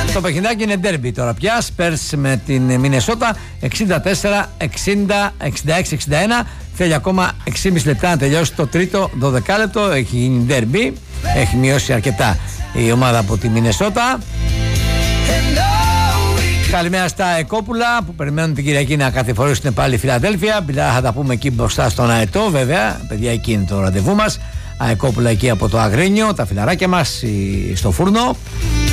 Το παιχνιδάκι είναι ντέρμπι τώρα πια. Spurs με την Μινεσότα 64, 60, 66, 61. Θέλει ακόμα 6,5 λεπτά να τελειώσει το τρίτο 12 λεπτό. Έχει γίνει ντέρμπι. Έχει μειώσει αρκετά η ομάδα από τη Μινεσότα. Καλημέρα στα Εκόπουλα που περιμένουν την Κυριακή να κατηφορήσουν πάλι η Φιλαδέλφια. Θα τα πούμε εκεί μπροστά στον Αετό, βέβαια. Παιδιά, εκεί είναι το ραντεβού μας. Αεκόπουλα εκεί από το Αγρίνιο, τα φιλαράκια μας στο φούρνο.